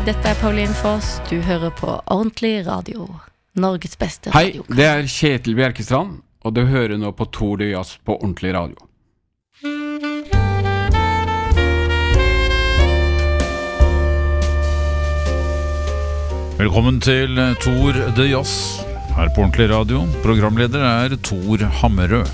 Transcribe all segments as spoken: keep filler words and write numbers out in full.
dette er Pauline Foss. Du hører på Ordentlig Radio. Norges beste Hei, radio. det er Kjetil Bjerkestrand, og du hører nå på Tour de Jazz på Ordentlig Radio. Velkommen til Tour de Jazz her på Ordentlig Radio. Programleder er Tor Hammerød.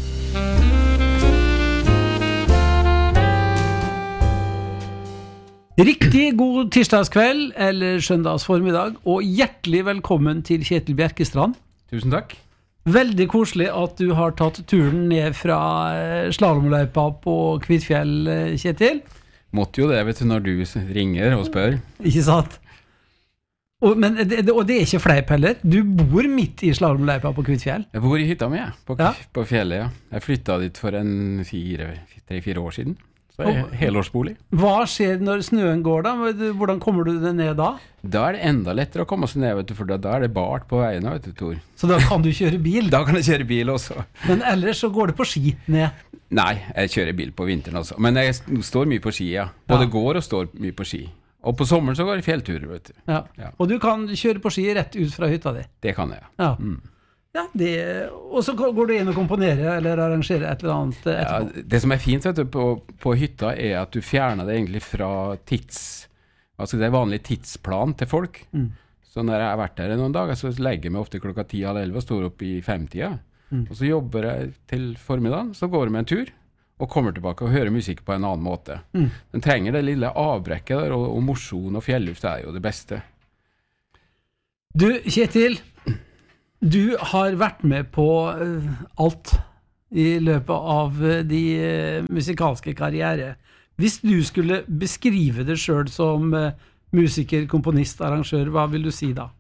Riktig god tirsdagskveld eller søndagsformiddag, og hjertelig velkommen til Kjetil Bjerkestrand. Tusen takk. Veldig koselig at du har tatt turen ned fra slalomløypa på Kvitfjell, Kjetil. Måtte jo det, vet du, når du ringer og spør. Ikke sant? Og, men, det, og det er ikke fleip heller. Du bor midt i slalomløypa på Kvitfjell. Jeg bor i hytta mi, på, Ja. på fjellet, ja. Jeg flyttet dit for en fire, tre-fire år siden. Så er jeg helårsbolig. Hva skjer når snøen går da? Hvordan kommer du det ned da? Da er det enda lettere å komme seg ned, vet du, for da, da er det bart på veiene, vet du, Tor. Så da kan du kjøre bil? Da kan jeg kjøre bil også. Men ellers så går det på ski ned? Nei, jeg kjører bil på vinteren også. Men jeg står mye på ski, ja. Både Ja. går og står mye på ski. Og på sommeren så går det fjellturer, vet du. Ja. Ja. Og du kan kjøre på ski rett ut fra hytta di? Det kan jeg. Ja. Mm. Ja, det, og så går du inn og komponerer eller arrangerer et eller annet etterpå. Ja, det som er fint, vet du, på, på hytta er at du fjerner det egentlig fra tids, altså det er vanlig tidsplan til folk. Mm. Så når jeg har vært der noen dager, så legger jeg meg ofte klokka ti halv elleve og står opp i femtida. Mm. Og så jobber jeg til formiddagen, så går jeg med en tur og kommer tilbake og hører musikk på en annen måte. Mm. Den trenger det lille avbrekket der, og, og mosjon og fjelluft er jo det beste. Du, Kjetil, du har vært med på uh, alt i løpet av uh, de uh, musikalske karriere. Hvis du skulle beskrive det selv som uh, musiker, komponist, arrangør, hva vil du si da?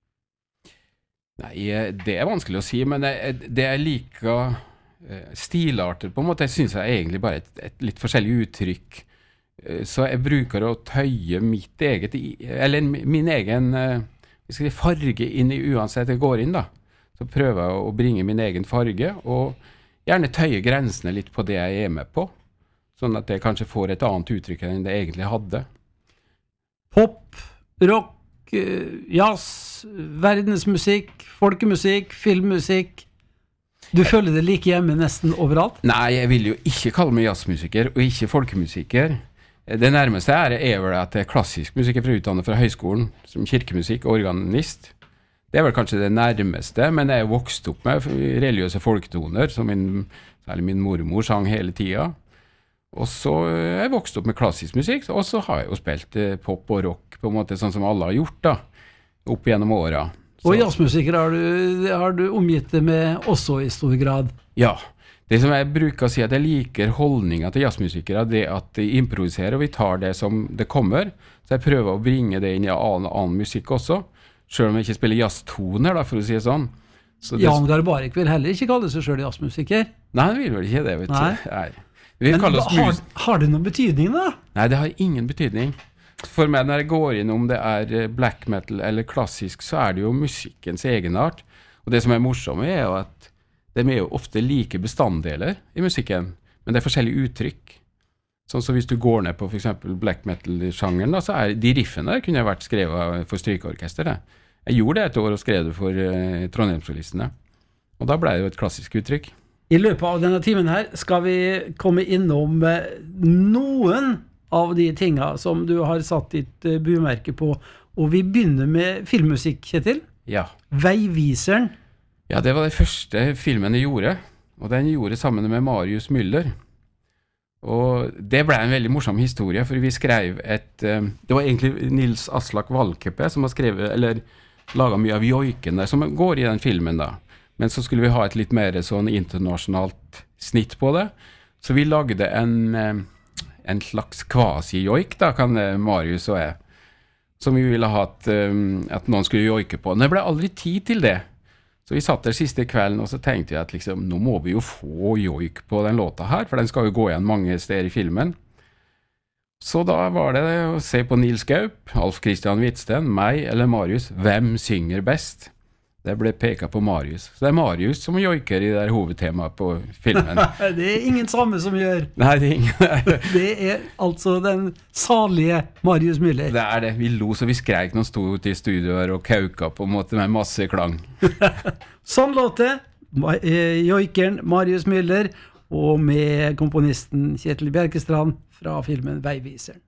Nei, eh, det er vanskelig å si, men det, det er like eh, stilarter på en måte. Jeg synes jeg egentlig bare et, et litt forskjellig uttrykk. Eh, Så jeg bruker å tøye mitt eget, i- eller min egen eh, jeg skal si, farge inn i uansett jeg går inn da. Så prøver jeg å bringe min egen farge, og gjerne tøye grensene litt på det jeg er med på. Sånn at jeg kanskje får et annet uttrykk enn det jeg egentlig hadde. Pop, rock, uh, jazz, verdensmusikk, folkemusikk, filmmusikk. Du føler det like hjemme nesten overalt? Nei, jeg vil jo ikke kalle meg jazzmusiker, og ikke folkemusiker. Det nærmeste er, er vel at jeg er klassisk musiker fra utdannet fra høyskolen, som kirkemusikk og organist. Det er vel kanskje det nærmeste, men jeg er vokst opp med religiøse folketoner, som min, særlig min mormor sang hele tida. Og så er jeg vokst opp med klassisk musikk, og så har jeg jo spilt eh, pop og rock, på en måte sånn som alle har gjort da, opp gjennom åra. Så- Og jazzmusiker har du, har du omgitt det med også i stor grad. Ja, det som jeg bruker å si at jeg liker holdninga til jazzmusikere, det at de improviserer, og vi tar det som det kommer, så jeg prøver å bringe det inn i annen, annen musikk også, selv om jeg ikke spiller jazztoner da, for å si det sånn. Så det, Jan Garbarek vil heller ikke kalle seg selv jazzmusiker. nei, han vil vel ikke det, vet Nei. du. Nei. Vi Men kaller oss har, mus... har det noen betydning da? Nei, det har ingen betydning. For meg når jeg går inn om det er eh, black metal eller klassisk, så er det jo musikkens egenart. Og det som er morsomt er jo at de er jo ofte like bestanddeler i musikken, men det er forskjellige uttrykk. Sånn som hvis du går ned på for eksempel black metal-sjangeren, da, så er de riffene der kunne vært skrevet for strykeorkester. Det. Jeg gjorde det et år og skrev det for eh, Trondheimssolistene. Og da ble det jo et klassisk uttrykk. I løpet av denne timen her skal vi komme innom eh, noen av de tinga som du har satt ditt eh, bumerke på. Og vi begynner med filmmusikk, Kjetil. Ja. Veiviseren. Ja, det var den første filmen jeg gjorde, og den gjorde jeg sammen med Marius Müller. Og det ble en veldig morsom historie, for vi skrev et eh, det var egentlig Nils Aslak Valkeapää som har skrevet, eller laget mye av joiken der, som går i den filmen da. Men så skulle vi ha et litt mer sånn internasjonalt snitt på det, så vi lagde en, eh, en slags quasi-joik da, kan eh, Marius og jeg, som vi ville ha at, eh, at noen skulle joike på. Men det ble aldri tid til det. Så vi satt der siste kvelden, og så tenkte jeg at liksom, nå må vi jo få joik på den låta her, for den skal jo gå igjen mange steder i filmen. Så da var det å se på Nils Gaup, Alf Christian Hvitsten, meg eller Marius, hvem synger best? Det ble peket på Marius. Så det er Marius som joiker i det der hovedtemaet på filmen. Det er ingen samme som gjør. Nei, det er ingen. Det er altså den salige Marius Müller. Det er det. Vi lo så vi skreik noen sto ute i studioer og kauka på en måte med masse klang. Sånn låt det. Ma- eh, Joikeren Marius Müller og med komponisten Kjetil Bjerkestrand fra filmen Veiviseren.